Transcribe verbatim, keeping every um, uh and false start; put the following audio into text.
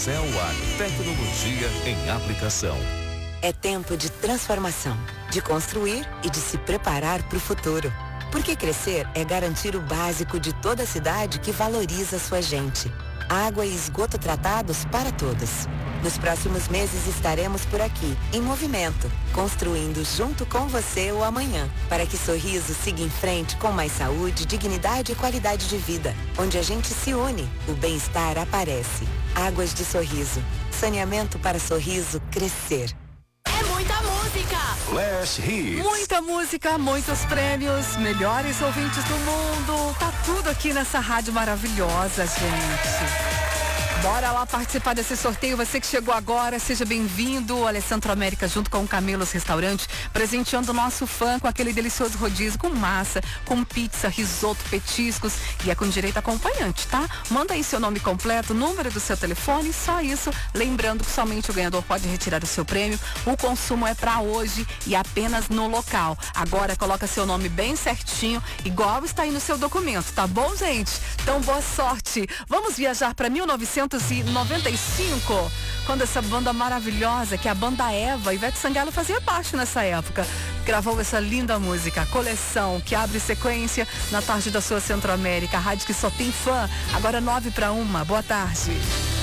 Céu A, tecnologia em aplicação. É tempo de transformação, de construir e de se preparar para o futuro. Porque crescer é garantir o básico de toda cidade que valoriza sua gente. Água e esgoto tratados para todos. Nos próximos meses estaremos por aqui, em movimento, construindo junto com você o amanhã, para que Sorriso siga em frente com mais saúde, dignidade e qualidade de vida. Onde a gente se une, o bem-estar aparece. Águas de Sorriso. Saneamento para Sorriso crescer. É muita música! Flash Hits. Muita música, muitos prêmios, melhores ouvintes do mundo. Tá tudo aqui nessa rádio maravilhosa, gente. Bora lá participar desse sorteio. Você que chegou agora, seja bem-vindo. Olha, Centro América junto com o Camelos Restaurante, presenteando o nosso fã com aquele delicioso rodízio com massa, com pizza, risoto, petiscos e é com direito acompanhante, tá? Manda aí seu nome completo, número do seu telefone, só isso. Lembrando que somente o ganhador pode retirar o seu prêmio. O consumo é pra hoje e apenas no local. Agora coloca seu nome bem certinho, igual está aí no seu documento, tá bom, gente? Então, boa sorte. Vamos viajar para mil novecentos e noventa e cinco, quando essa banda maravilhosa, que é a banda Eva, Ivete Sangalo fazia parte nessa época, gravou essa linda música, Coleção, que abre sequência na tarde da sua Centro América, a rádio que só tem fã. Agora nove para uma. Boa tarde.